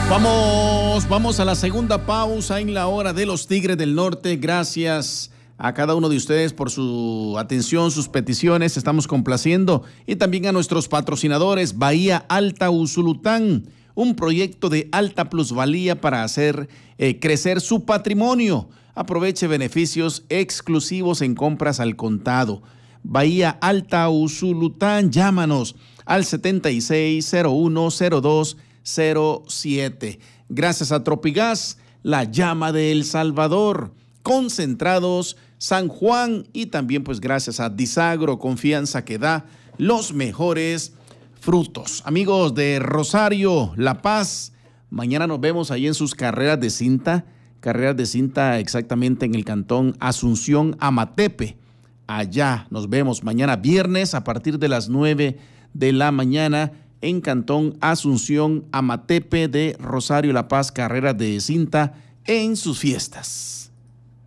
Vamos a la segunda pausa en la hora de los Tigres del Norte. Gracias a cada uno de ustedes por su atención, sus peticiones. Estamos complaciendo. Y también a nuestros patrocinadores, Bahía Alta Usulután, un proyecto de alta plusvalía para hacer crecer su patrimonio. Aproveche beneficios exclusivos en compras al contado. Bahía Alta Usulután, llámanos al 76010207. Gracias a Tropigas, la llama de El Salvador, Concentrados San Juan, y también pues gracias a Disagro, confianza que da los mejores frutos. Amigos de Rosario, La Paz, mañana nos vemos ahí en sus carreras de cinta exactamente en el cantón Asunción Amatepe. Allá nos vemos mañana viernes a partir de las 9 de la mañana en Cantón Asunción Amatepe de Rosario, La Paz, carreras de cinta en sus fiestas.